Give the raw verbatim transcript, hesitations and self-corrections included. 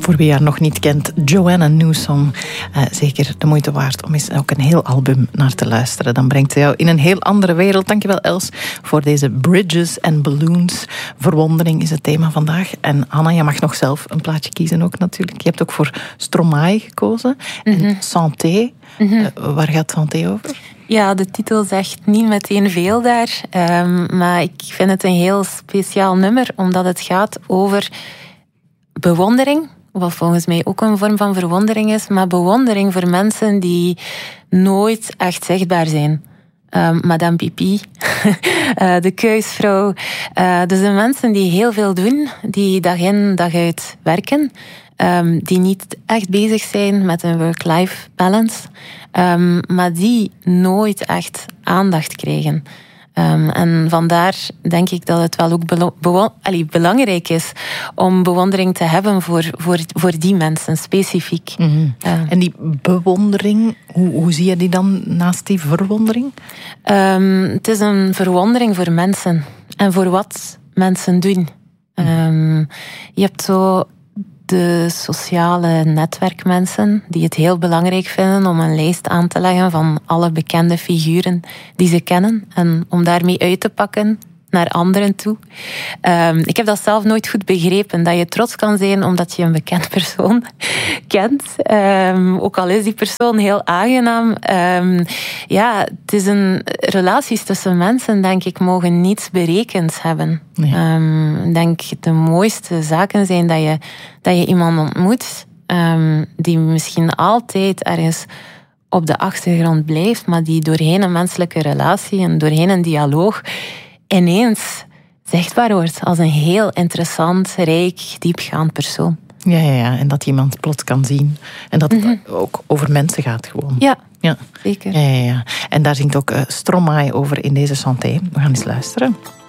Voor wie haar nog niet kent, Joanna Newsom. Uh, zeker de moeite waard om eens ook een heel album naar te luisteren. Dan brengt ze jou in een heel andere wereld. Dankjewel Els voor deze Bridges and Balloons. Verwondering is het thema vandaag. En Hanna, je mag nog zelf een plaatje kiezen ook natuurlijk. Je hebt ook voor Stromae gekozen. Mm-hmm. En Santé. Mm-hmm. Uh, waar gaat Santé over? Ja, de titel zegt niet meteen veel daar. Um, maar ik vind het een heel speciaal nummer, omdat het gaat over bewondering. Wat volgens mij ook een vorm van verwondering is. Maar bewondering voor mensen die nooit echt zichtbaar zijn. Um, Madame Pipi, uh, de kuisvrouw. Uh, dus de mensen die heel veel doen, die dag in dag uit werken. Um, die niet echt bezig zijn met een work-life balance. Um, maar die nooit echt aandacht krijgen. Um, en vandaar denk ik dat het wel ook belo- bewo- allee, belangrijk is om bewondering te hebben voor, voor, voor die mensen specifiek. Mm-hmm. Uh. En die bewondering, hoe, hoe zie je die dan naast die verwondering? Um, het is een verwondering voor mensen en voor wat mensen doen. Um, je hebt zo de sociale netwerkmensen die het heel belangrijk vinden om een lijst aan te leggen van alle bekende figuren die ze kennen en om daarmee uit te pakken naar anderen toe. Um, ik heb dat zelf nooit goed begrepen, dat je trots kan zijn omdat je een bekend persoon kent. Um, ook al is die persoon heel aangenaam. Um, ja, het is een... Relaties tussen mensen, denk ik, mogen niets berekend hebben. Ja. Um, ik denk de mooiste zaken zijn dat je, dat je iemand ontmoet um, die misschien altijd ergens op de achtergrond blijft, maar die doorheen een menselijke relatie en doorheen een dialoog ineens zichtbaar wordt als een heel interessant, rijk, diepgaand persoon. Ja, ja, ja. En dat je iemand plots kan zien. En dat het mm-hmm. ook over mensen gaat gewoon. Ja, ja. zeker. Ja, ja, ja. En daar zingt ook uh, Stromae over in deze Santé. We gaan eens luisteren.